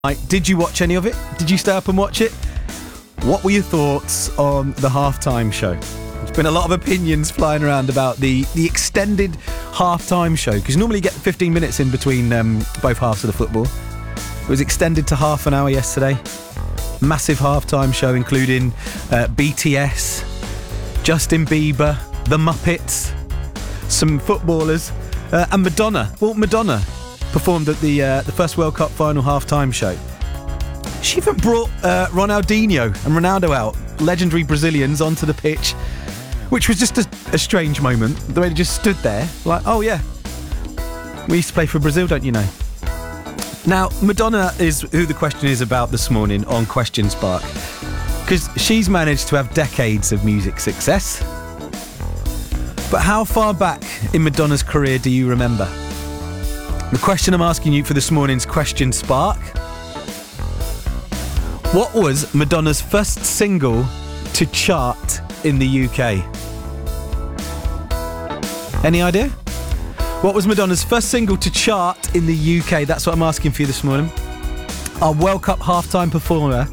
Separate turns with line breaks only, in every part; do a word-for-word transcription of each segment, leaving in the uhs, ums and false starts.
Right, did you watch any of it? Did you stay up and watch it? What were your thoughts on the halftime show? There's been a lot of opinions flying around about the, the extended halftime show, because normally you get fifteen minutes in between um, both halves of the football. It was extended to half an hour yesterday. Massive halftime show including uh, B T S, Justin Bieber, The Muppets, some footballers, uh, and Madonna. Well, Madonna performed at the uh, the first World Cup final halftime show. She even brought uh, Ronaldinho and Ronaldo out, legendary Brazilians, onto the pitch, which was just a, a strange moment. The way they just stood there, like, oh yeah, we used to play for Brazil, don't you know? Now, Madonna is who the question is about this morning on Question Spark, because she's managed to have decades of music success. But how far back in Madonna's career do you remember? The question I'm asking you for this morning's Question Spark: what was Madonna's first single to chart in the U K? Any idea? What was Madonna's first single to chart in the U K? That's what I'm asking for you this morning. Our World Cup halftime performer.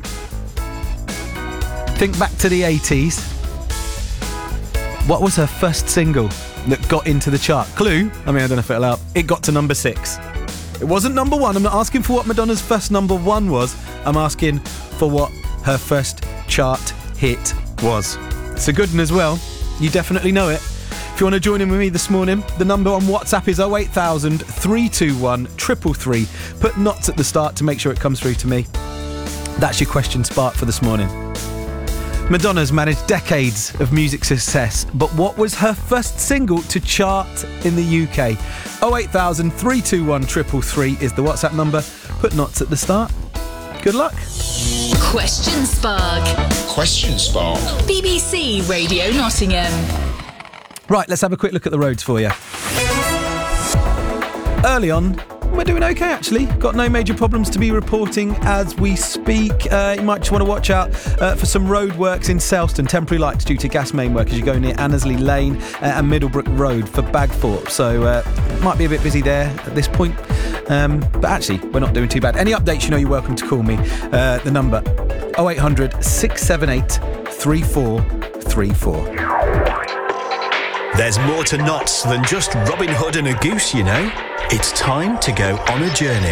Think back to the eighties. What was her first single that got into the chart? Clue, I mean, I don't know if it'll help. It got to number six. It wasn't number one. I'm not asking for what Madonna's first number one was. I'm asking for what her first chart hit was. It's a good one as well. You definitely know it. If you want to join in with me this morning, the number on WhatsApp is oh eight thousand, three two one, three three three. Put knots at the start to make sure it comes through to me. That's your Question Spark for this morning. Madonna's managed decades of music success, but what was her first single to chart in the U K? oh eight thousand, three two one, three three three is the WhatsApp number. Put knots at the start. Good luck.
Question Spark.
Question Spark.
B B C Radio Nottingham.
Right, let's have a quick look at the roads for you. Early on, we're doing okay actually. Got no major problems to be reporting as we speak. Uh, you might just want to watch out uh, for some roadworks in Selston. Temporary lights due to gas main work as you go near Annesley Lane uh, and Middlebrook Road for Bagthorpe. So uh, might be a bit busy there at this point. Um, but actually, we're not doing too bad. Any updates, you know you're welcome to call me. Uh, the number oh eight hundred, six seven eight, three four three four.
There's more to knots than just Robin Hood and a goose, you know. It's time to go on a journey.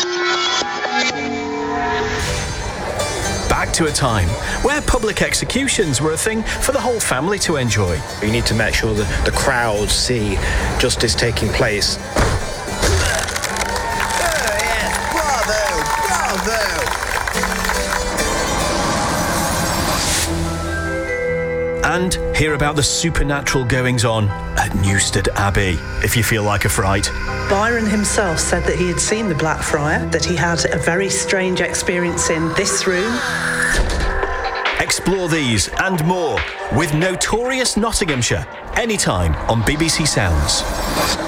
Back to a time where public executions were a thing for the whole family to enjoy.
You need to make sure that the crowds see justice taking place.
And hear about the supernatural goings-on at Newstead Abbey, if you feel like a fright.
Byron himself said that he had seen the Blackfriar, that he had a very strange experience in this room.
Explore these and more with Notorious Nottinghamshire, anytime on B B C Sounds.